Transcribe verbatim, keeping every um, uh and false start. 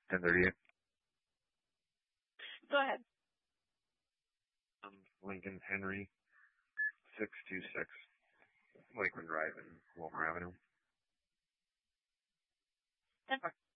ten thirty-eight. Go ahead. Um, Lincoln Henry, six two six, Lakeland Drive in Wilmer Avenue. ten four.